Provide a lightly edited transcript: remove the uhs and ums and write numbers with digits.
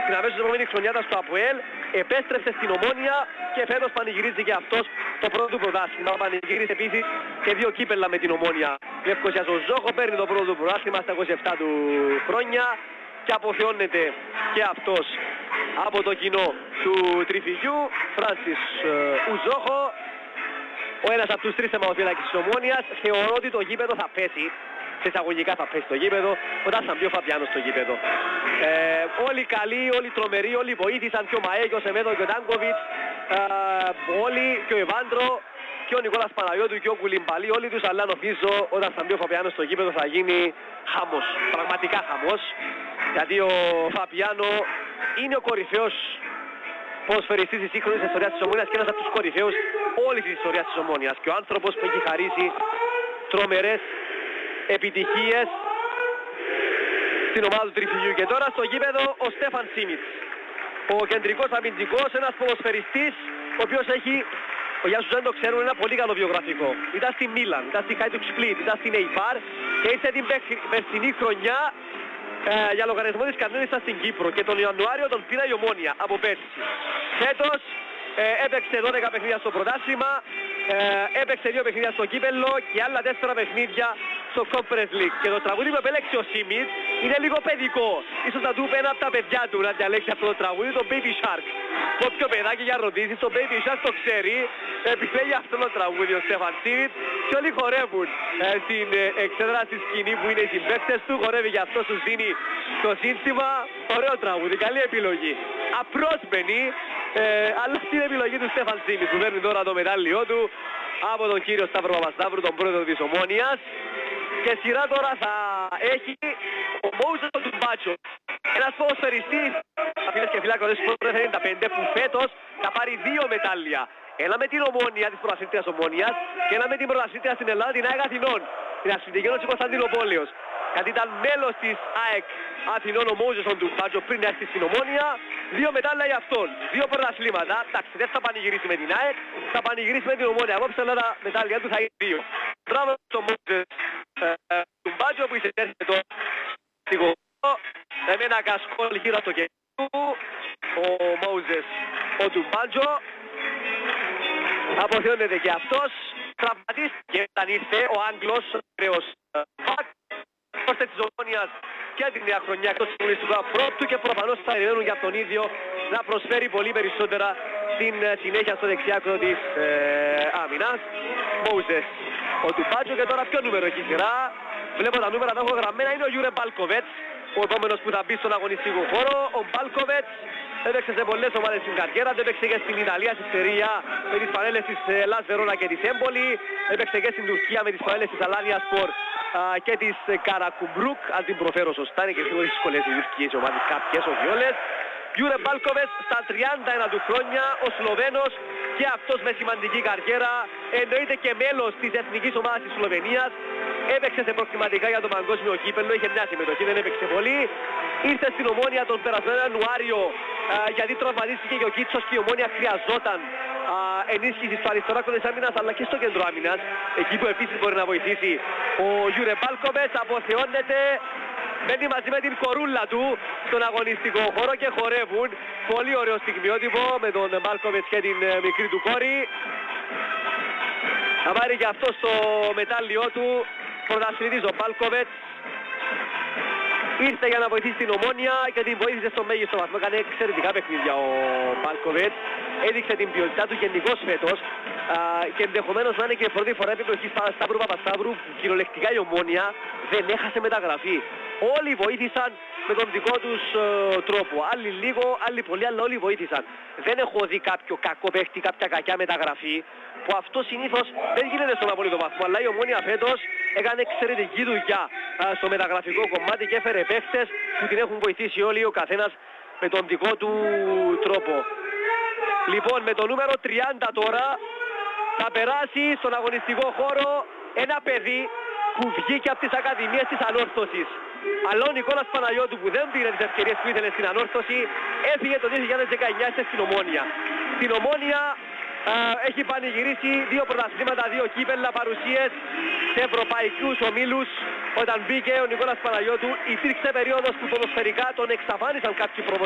την αμέσως επόμενη χρονιά ήταν στο ΑΠΟΕΛ, επέστρεψε στην Ομόνια και φέτος πανηγυρίζει και αυτός το πρώτο του πρωτάθλημα. Πανηγύρισε επίσης και 2 κύπελλα με την Ομόνια. Λευκοσιάς ο Ζόχο παίρνει το πρώτο του πρωτάθλημα στα 27 του χρόνια και αποθεώνεται και αυτός από το κοινό του Τριφυγιού. Φράνσις Ουζόχο, ο ένας από τους 3 θεμαοφύλακες της Ομόνιας. Θεωρώ ότι το γήπεδο θα πέσει. Σε εισαγωγικά θα πέσει το γήπεδο, όταν θα μπει ο Φαπιάνος στο γήπεδο. Όλοι καλοί, όλοι τρομεροί, όλοι βοήθησαν, και ο Μαέ και ο Σεμέδο και ο Τάνκοβιτς, όλοι, και ο Ευάντρο και ο Νικόλας Παναγιώτου και ο Κουλιμπαλή, όλοι τους, αλλά νομίζω όταν θα μπει ο Φαπιάνος στο γήπεδο θα γίνει χαμός, πραγματικά χαμός, γιατί ο Φαπιάνο είναι ο κορυφαίος ποδοσφαιριστής της σύγχρονης ιστορίας της Ομόνιας και ένας από τους κορυφαίους όλης της ιστορίας της Ομόνιας, και ο άνθρωπος που έχει χαρίσει τρομερές επιτυχίες στην ομάδα του Τριφυγιού. Και τώρα στο γήπεδο ο Στέφαν Σίμιτς, ο κεντρικός αμυντικός, ένας ποδοσφαιριστής ο οποίος έχει, για όσους δεν το ξέρουν, ένα πολύ καλό βιογραφικό. Ήταν στη Μίλαν, ήταν στη Χάιτουκ Σπλίτ, ήταν στην Eibar και ήρθε την περσινή χρονιά για λογαριασμό της Καρνέλισσας στην Κύπρο, και τον Ιανουάριο τον πήρα η Ομόνια από πέρσι. Φέτος έπαιξε 12 παιχνίδια στο πρωτάθλημα, έπαιξε 2 παιχνίδια στο κύπελλο και άλλα 4 παιχνίδια στο Conference League. Και το τραγούδι που επέλεξε ο Σίμιτς είναι λίγο παιδικό. Ίσως να του είπε ένα από τα παιδιά του να διαλέξει αυτό το τραγούδι, το Baby Shark. Όποιο παιδάκι για ρωτήσεις, το Baby Shark το ξέρει, επιλέγει αυτό το τραγούδι ο Στέφαν Σίμιτς και όλοι χορεύουν στην εξέδρα στη σκηνή που είναι οι συμπαίκτες του. Χορεύει για αυτό, τους δίνει το σύνθημα. Ωραίο τραγούδι, καλή επιλογή. Απρόσμενη, αλλά αυτή είναι η επιλογή του Στέφαν Σίμιτς, που παίρνει τώρα το μετάλλιό του από τον κύριο Σταύρο Παπασταύρου, τον πρόεδρο της Ομόνιας. Και σειρά τώρα θα έχει ο Μόουζες του Μπάτσο, ένας ποδοσφαιριστής, φίλες και φίλοι που 95, που φέτος θα πάρει 2 μετάλλια. Ένα με την Ομόνια, της πρωταθλήτριας Ομόνιας, και ένα με την πρωταθλήτρια στην Ελλάδα, την ΑΕΚ Αθηνών, την Αθηνική Ένωση Κωνσταντινοπόλεως. Γιατί ήταν μέλος της ΑΕΚ Αθηνών ο Μόουζες του Μπάτσο πριν έρθει στην Ομόνια. 2 μετάλλια για αυτόν, 2 πρωταθλήματα. Εντάξει, δεν θα πανηγυρίσει με την ΑΕΚ, θα πανηγυρίσει με την Ομόνια. Απόψε όλα τα μετάλλια του θα είναι 2. Μπράβο στον Μόουζες του Μπάτσο που εισέρχεται το στιγμό με ένα κασκόλ γύρω στο κέντρο του. Ο Μόουζες ο του Μπάτσο αποθεώνεται και αυτός. Τραυματίστηκε όταν ήρθε ο Άγγλος, ο Ρέος Βακ, ώστε της Ομόνιας και την νέα χρονιά εκτός της Βουλής του πρώτου, και προφανώς θα περιμένουν για τον ίδιο να προσφέρει πολύ περισσότερα στην συνέχεια στο δεξιάκρο της άμυνας. Μόουζες ο Τουμπάτζο, και τώρα ποιο νούμερο έχει σειρά? Βλέπω τα νούμερα, τα έχω γραμμένα, είναι ο Γιούρε Μπάλκοβετς, ο επόμενος που θα μπει στον αγωνιστικό χώρο. Ο Μπάλκοβετς έπαιξε σε πολλές ομάδες στην καριέρα του, έπαιξε και στην Ιταλία, στη Στερία με τις φανέλες της Λας Βερόνα και της Έμπολη, έπαιξε και στην Τουρκία με τις φανέλες της Αλάνια Σπορ και της Καρακουμπρούκ, αν την προφέρω σωστά, είναι και λίγο δύσκολες οι τουρκικές ομάδες, κάποιες, όχι όλες. Γιούρε Μπάλκοβετς στα 31 του χρόνια, ο Σλοβαίνος, και αυτός με σημαντική καριέρα, εννοείται και μέλος της εθνικής ομάδας της Σλοβενίας. Έπαιξε σε προκληματικά για το παγκόσμιο κύπελλο, είχε μια συμμετοχή, δεν έπαιξε πολύ. Ήρθε στην Ομόνια τον περασμένο Ιανουάριο γιατί τραυματίστηκε και ο Κίτσος και η Ομόνια χρειαζόταν ενίσχυση στο αριστερό άκρο της άμυνας, αλλά και στο κέντρο άμυνας, εκεί που επίσης μπορεί να βοηθήσει ο Γιούρε Μπάλκοβετς. Αποθεώνεται, μένει μαζί με την κορούλα του στον αγωνιστικό χώρο και χορεύουν. Πολύ ωραίο στιγμιότυπο με τον Μπάλκοβετς και την μικρή του κόρη. Θα πάρει και αυτό στο μετάλλιό του πρωταθλητής ο Μπάλκοβετς. Ήρθε για να βοηθήσει την Ομόνια και την βοήθησε στο μέγιστο βαθμό. Έκανε εξαιρετικά παιχνίδια ο Μπάλκοβετς. Έδειξε την ποιότητά του γενικώς φέτος και ενδεχομένως να είναι και πρώτη φορά επιλογή Σταύρου Παπασταύρου, που κυριολεκτικά η Ομόνια δεν έχασε μεταγραφή. Όλοι βοήθησαν με τον δικό τους τρόπο. Άλλοι λίγο, άλλοι πολύ, αλλά όλοι βοήθησαν. Δεν έχω δει κάποιο κακό παίχτη, κάποια κακιά μεταγραφή, που αυτό συνήθως δεν γίνεται στον απόλυτο βαθμό. Αλλά η Ομόνια φέτος έκανε εξαιρετική δουλειά στο μεταγραφικό κομμάτι και έφερε παίχτες που την έχουν βοηθήσει όλοι, ο καθένας με τον δικό του τρόπο. Λοιπόν, με το νούμερο 30 τώρα θα περάσει στον αγωνιστικό χώρο ένα παιδί που βγήκε από τις ακαδημίες της Ανόρθωσης. Αλλά ο Νικόλας Παναγιώτου, που δεν πήρε τις ευκαιρίες που ήθελε στην Ανόρθωση, έφυγε το 2019 στην Ομόνια. Στην Ομόνια έχει πανηγυρίσει 2 πρωταθλήματα, 2 κύπελλα, παρουσίες σε ευρωπαϊκούς ομίλους. Όταν μπήκε ο Νικόλας Παναγιώτου υπήρξε περίοδος που ποδοσφαιρικά τον εξαφάνισαν κάποιοι προπονητές.